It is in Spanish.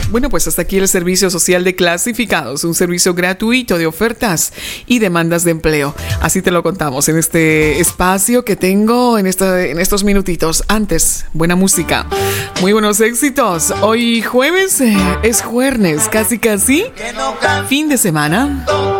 Bueno, pues hasta aquí el servicio social de clasificados, un servicio gratuito de ofertas y demandas de empleo. Así te lo contamos en este espacio que tengo en estos minutitos. Antes, buena música, muy buenos éxitos. Hoy jueves es jueves, casi fin de semana.